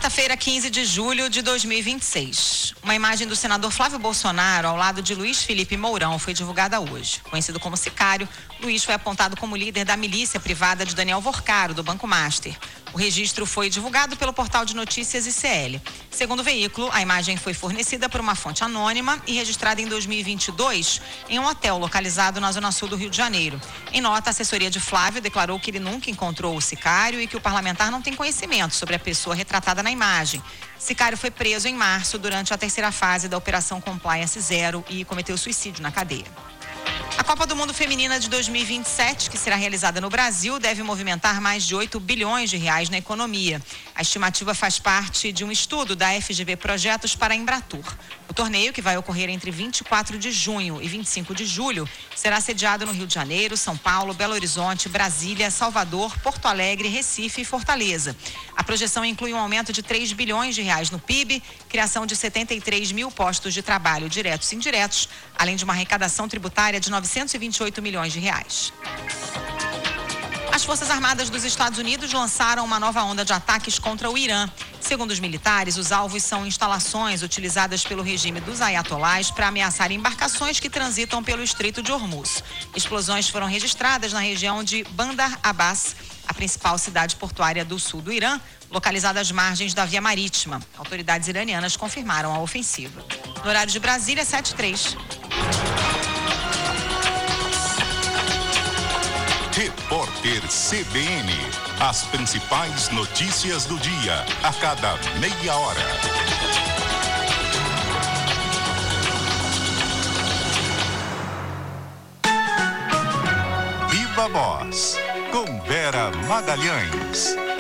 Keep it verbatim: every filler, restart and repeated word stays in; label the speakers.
Speaker 1: Quarta-feira, quinze de julho de dois mil e vinte e seis. Uma imagem do senador Flávio Bolsonaro ao lado de Luiz Felipe Mourão foi divulgada hoje. Conhecido como Sicário, Luiz foi apontado como líder da milícia privada de Daniel Vorcaro, do Banco Master. O registro foi divulgado pelo portal de notícias I C L. Segundo o veículo, a imagem foi fornecida por uma fonte anônima e registrada em dois mil e vinte e dois em um hotel localizado na zona sul do Rio de Janeiro. Em nota, a assessoria de Flávio declarou que ele nunca encontrou o Sicário e que o parlamentar não tem conhecimento sobre a pessoa retratada na imagem. Sicário foi preso em março durante a terceira fase da Operação Compliance Zero e cometeu suicídio na cadeia. A Copa do Mundo Feminina de dois mil e vinte e sete, que será realizada no Brasil, deve movimentar mais de oito bilhões de reais na economia. A estimativa faz parte de um estudo da F G V Projetos para a Embratur. O torneio, que vai ocorrer entre vinte e quatro de junho e vinte e cinco de julho, será sediado no Rio de Janeiro, São Paulo, Belo Horizonte, Brasília, Salvador, Porto Alegre, Recife e Fortaleza. A projeção inclui um aumento de três bilhões de reais no P I B, criação de setenta e três mil postos de trabalho diretos e indiretos, além de uma arrecadação tributária de novecentos e vinte e oito milhões de reais. As Forças Armadas dos Estados Unidos lançaram uma nova onda de ataques contra o Irã. Segundo os militares, os alvos são instalações utilizadas pelo regime dos ayatolás para ameaçar embarcações que transitam pelo Estreito de Hormuz. Explosões foram registradas na região de Bandar Abbas, a principal cidade portuária do sul do Irã, localizada às margens da Via Marítima. Autoridades iranianas confirmaram a ofensiva. No horário de Brasília, sete e três.
Speaker 2: Repórter C B N. As principais notícias do dia, a cada meia hora. Viva Voz, com Vera Magalhães.